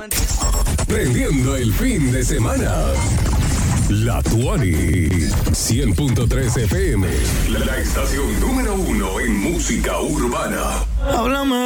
Prendiendo el fin de semana. La Tuani 100.3 FM, la estación número 1 en música urbana. Háblame